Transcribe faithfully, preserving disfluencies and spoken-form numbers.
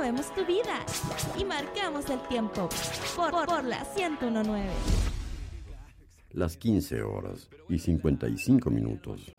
movemos tu vida y marcamos el tiempo por, por, por la ciento uno punto nueve. Las quince horas y cincuenta y cinco minutos.